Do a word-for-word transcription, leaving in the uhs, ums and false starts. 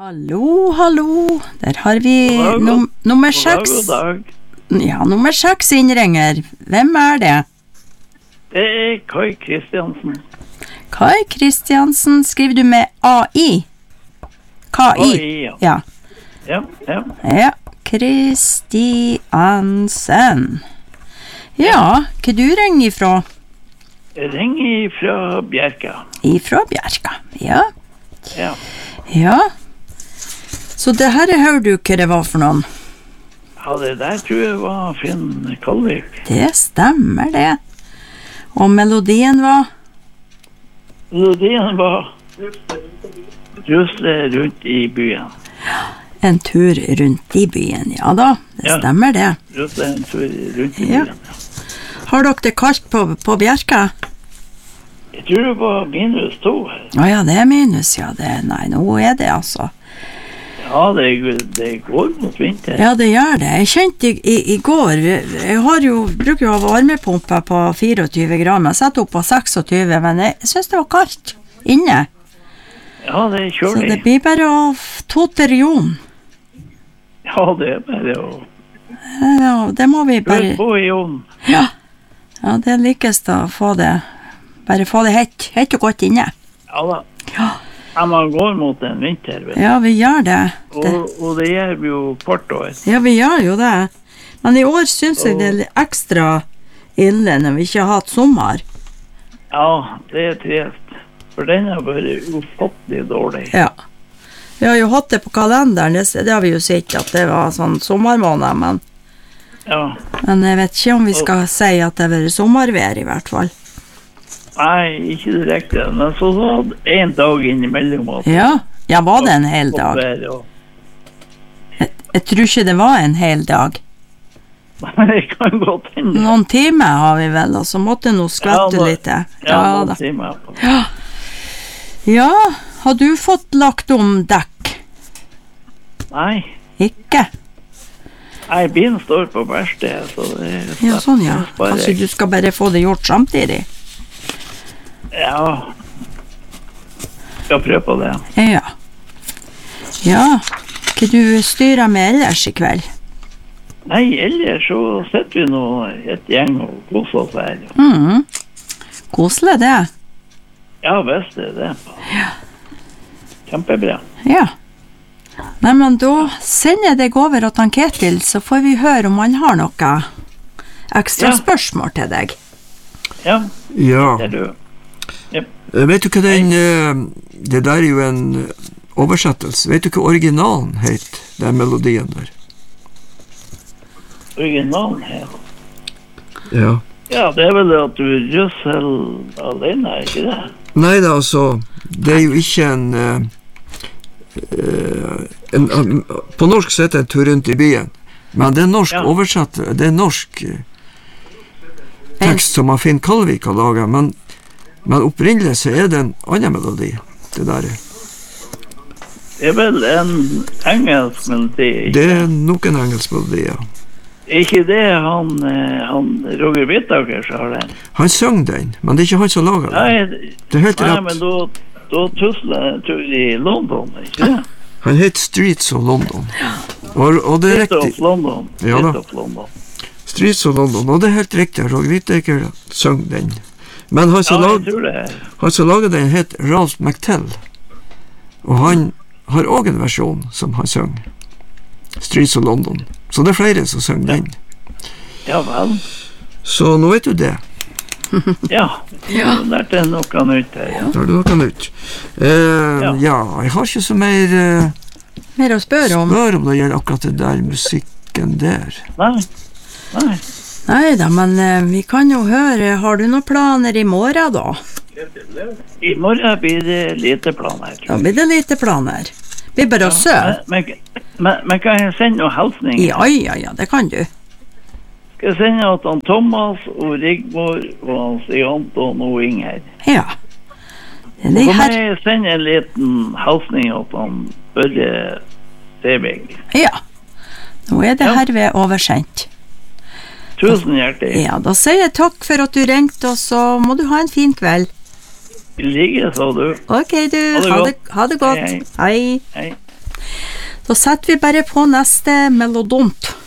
Hallo, hallo. Der har vi God dag, num nummer god dag, seks. god dag. Ja, nummer seks innringer. Hvem er det? Det er Kai Kristiansen. Kai Kristiansen. Skriver du med A I? K I? ja. Ja. Ja, ja. Ja. Kristiansen. Ja, hva du ringer ifra? Jeg ringer fra Bjerka. Ifra Bjerka. Ja. Ja. Ja. Så det her hører du hva det var for noen? Ja, det der tror jeg var Finn Kalvik. Det stemmer det. Og melodien var? Melodien var Rusle rundt i byen. En tur rundt i byen, ja da. Det Ja. stemmer det. Rusle en tur rundt i Ja. byen. Ja. Har dere det kaldt på, på Bjerka? Jeg tror det var minus to her. Å ja, det er minus, ja. Det, nei, nå er det altså. Ja, det, det går mot vinter. Ja, det gjør det. Jeg kjente i, i, i går, jeg har jo, bruker jo å ha varmepumpe på fireogtyve grader, jeg setter opp på seksogtyve, men jeg synes det var kaldt inne. Ja, det er Så kjølig. det blir bare å tote region. Ja, det er bare å Ja, det må vi bare... kjøre på i ovnen. Ja, ja det er likest å få det, bare få det hett, hett og godt inne. Ja da. Ja, Ja, man går mot en vinter, vet du. ja vi gjør det. det. Og, og det gjør vi jo hvert år. Ja, vi gjør jo det. Men i år synes jeg det er litt ekstra ille når vi ikke har hatt sommer. Ja, det er trist. For den har vært ufattelig dårlig. Ja. Vi har jo hatt det på kalenderen, det, det har vi jo sett at det var sånn sommermåned, men, Ja. men jeg vet ikke om vi skal si at det har vært sommervær i hvert fall. Nei, ikke direkte. Men så var det en dag innimellom. at- Ja, ja var det en hel dag? Vær og- Jeg, jeg tror ikke det var en hel dag. Men det kan godt hende. Noen timer har vi vel, og så måtte nå skvette Ja, da- litt. Ja, Ja, noen da. timer på. Ja. Ja, har du fått lagt om dekk? Nei, Ikke? nei, bilen står på verkstedet, så det er Ja, sånn ja. det sparer Kanskje jeg. du skal bare få det gjort samtidig? Ja. Skal prøve på det. Ja. Ja, hva du styrer med ellers i kveld? Nei, ellers så sitter vi nå et gjeng og koser oss her. Mhm. Koselig det. Ja, visst er det. Kjempebra. Ja. Nei, men da sender jeg deg over til han Ketil, så får vi høre om han har noe ekstra Ja. spørsmål til deg. Ja, Ja, det er du. Eh, vet du hva den, eh, det der er jo en eh, oversettelse, vet du hva originalen het, den melodien der? Originalen her. Ja. Ja, det er vel det at du russer alene, er ikke det? Nei da, altså, det er jo ikke en, eh, eh, en, en på norsk så heter det en tur rundt i byen, men det er norsk Ja. oversatt, det er norsk eh, tekst som Finn Kalvik har laget, men, men opprinnelig så er det en annen melodi, det der er. Det er vel en engelsk melodi, ikke? Det er nok en engelsk melodi, ja. Er ikke det han, eh, han Roger Whittaker som har den? Han søng den, men det er ikke han som lager den. Nei, Det er helt nei rett. men da, da tusler jeg en tur i London, ikke det? Han heter Streets of London. Og, og det er Street riktig. of London. Ja Street da. of London. Streets of London, og det er helt riktig. Roger Whittaker søng den. Men han Ja, som, jeg lag, tror det. han som lager den het Ralph McTell. Og han har også en versjon som han søng. Streets of London. Så det er flere som søng den. Ja vel. Så nå vet du det. Ja, ja. Lærte jeg noe nytt her, ja. Da har du noe nytt. Eh, Ja. ja, jeg har ikke så mer eh, Mer å spørre om? spør om det gjelder akkurat det der musikken der. Nei, nei. Nei da, men eh, vi kan jo høre, har du noen planer i morgen da? I morgen blir det lite planer, Da tror jeg. blir det lite planer. Vi bare å søve. Men, men, men, men kan jeg sende noen hilsninger? Ja, ja, ja, det kan du. Skal jeg sende at han Thomas og Rigmor og han Stig Anton og Inger? Ja. Det er Så de kan her. jeg sende en liten hilsning at han Børre Sevig. Ja. Nå er det Ja. herved oversendt. Tusen hjertelig. Ja, da sier jeg takk for at du ringte, og så må du ha en fin kveld. I like så, du. Ok, du. Ha det Ha godt. det, ha det godt. Hei, Hei. Hei. Da setter vi bare på neste melodont.